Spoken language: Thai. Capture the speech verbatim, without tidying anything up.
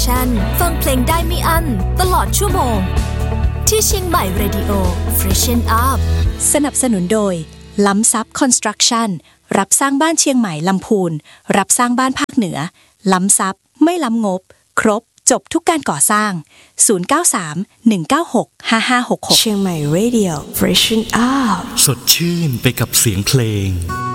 ฟังเพลงได้ไม่อั้นตลอดชั่วโมงที่เชียงใหม่ Radio Freshen Up สนับสนุนโดยล้ำซับคอนสตรักชั่นรับสร้างบ้านเชียงใหม่ลำพูนรับสร้างบ้านภาคเหนือล้ำซับไม่ล้ำงบครบจบทุกการก่อสร้างศูนย์ เก้า สาม หนึ่ง เก้า หก ห้า ห้า หก หกเชียงใหม่ Radio Freshen Up สดชื่นไปกับเสียงเพลง